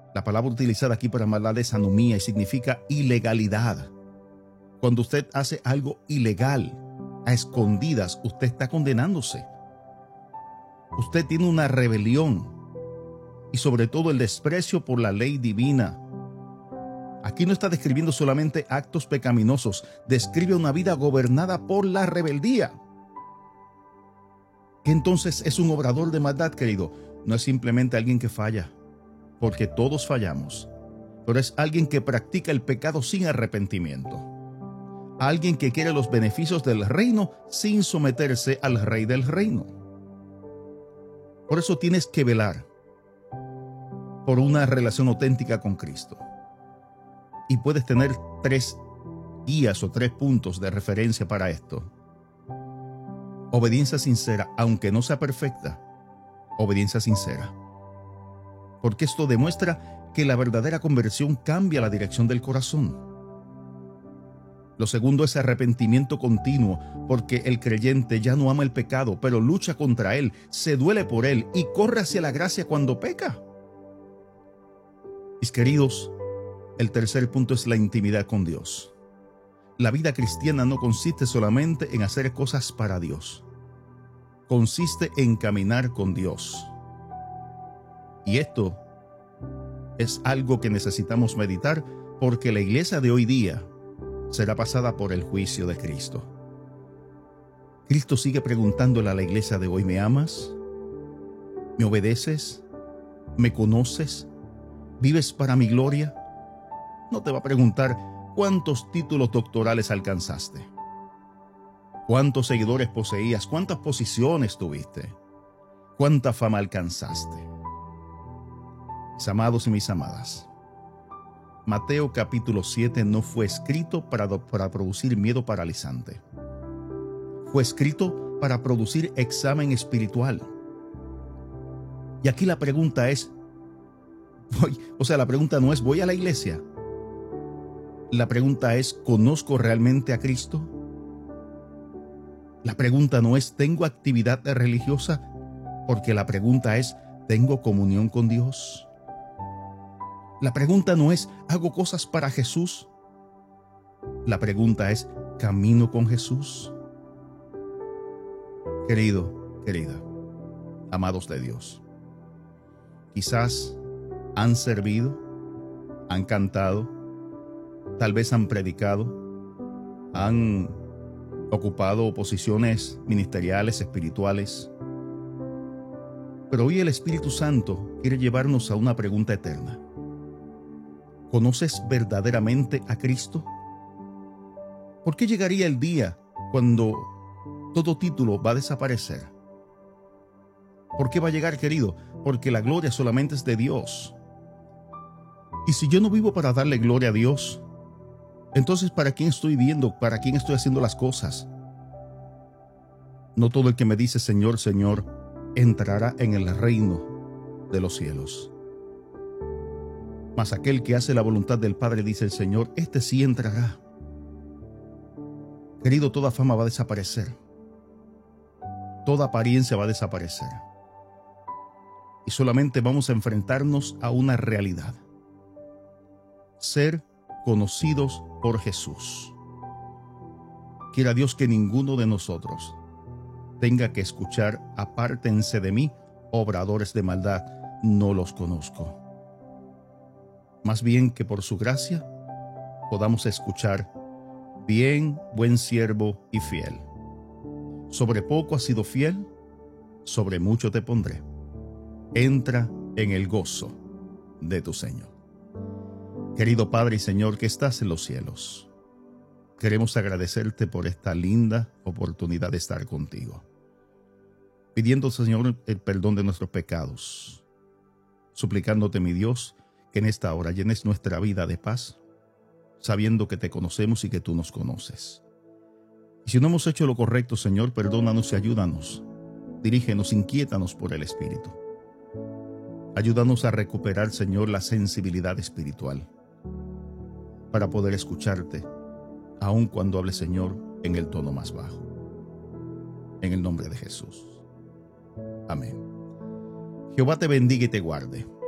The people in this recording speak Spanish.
La palabra utilizada aquí para maldad es anomía y significa ilegalidad. Cuando usted hace algo ilegal, a escondidas, usted está condenándose. Usted tiene una rebelión y sobre todo el desprecio por la ley divina. Aquí no está describiendo solamente actos pecaminosos, describe una vida gobernada por la rebeldía. ¿Qué entonces es un obrador de maldad, querido? No es simplemente alguien que falla, porque todos fallamos, pero es alguien que practica el pecado sin arrepentimiento. Alguien que quiere los beneficios del reino sin someterse al rey del reino. Por eso tienes que velar por una relación auténtica con Cristo. Y puedes tener 3 guías o 3 puntos de referencia para esto. Obediencia sincera, aunque no sea perfecta. Obediencia sincera. Porque esto demuestra que la verdadera conversión cambia la dirección del corazón. Lo segundo es arrepentimiento continuo, porque el creyente ya no ama el pecado, pero lucha contra él, se duele por él y corre hacia la gracia cuando peca. Mis queridos, el tercer punto es la intimidad con Dios. La vida cristiana no consiste solamente en hacer cosas para Dios. Consiste en caminar con Dios. Y esto es algo que necesitamos meditar, porque la iglesia de hoy día será pasada por el juicio de Cristo. Cristo sigue preguntándole a la iglesia de hoy: ¿me amas? ¿Me obedeces? ¿Me conoces? ¿Vives para mi gloria? No te va a preguntar cuántos títulos doctorales alcanzaste, cuántos seguidores poseías, cuántas posiciones tuviste, cuánta fama alcanzaste. Mis amados y mis amadas, Mateo capítulo 7 no fue escrito para producir miedo paralizante. Fue escrito para producir examen espiritual. Y aquí la pregunta es, la pregunta no es ¿voy a la iglesia? La pregunta es ¿conozco realmente a Cristo? La pregunta no es ¿tengo actividad religiosa? Porque la pregunta es ¿tengo comunión con Dios? La pregunta no es ¿hago cosas para Jesús? La pregunta es ¿camino con Jesús? Querido, querida, amados de Dios, quizás han servido, han cantado, tal vez han predicado, han ocupado posiciones ministeriales, espirituales. Pero hoy el Espíritu Santo quiere llevarnos a una pregunta eterna. ¿Conoces verdaderamente a Cristo? ¿Por qué llegaría el día cuando todo título va a desaparecer? ¿Por qué va a llegar, querido? Porque la gloria solamente es de Dios. Y si yo no vivo para darle gloria a Dios, entonces ¿para quién estoy viviendo? ¿Para quién estoy haciendo las cosas? No todo el que me dice Señor, Señor, entrará en el reino de los cielos. Mas aquel que hace la voluntad del Padre, dice el Señor, este sí entrará. Querido, toda fama va a desaparecer. Toda apariencia va a desaparecer. Y solamente vamos a enfrentarnos a una realidad: ser conocidos por Jesús. Quiera Dios que ninguno de nosotros tenga que escuchar: apártense de mí, obradores de maldad, no los conozco. Más bien que por su gracia podamos escuchar: bien, buen siervo y fiel. Sobre poco has sido fiel, sobre mucho te pondré. Entra en el gozo de tu Señor. Querido Padre y Señor que estás en los cielos, queremos agradecerte por esta linda oportunidad de estar contigo, pidiendo, Señor, el perdón de nuestros pecados, suplicándote, mi Dios, que en esta hora llenes nuestra vida de paz, sabiendo que te conocemos y que tú nos conoces. Y si no hemos hecho lo correcto, Señor, perdónanos y ayúdanos. Dirígenos, inquiétanos por el Espíritu. Ayúdanos a recuperar, Señor, la sensibilidad espiritual para poder escucharte, aun cuando hable, Señor, en el tono más bajo. En el nombre de Jesús. Amén. Jehová te bendiga y te guarde.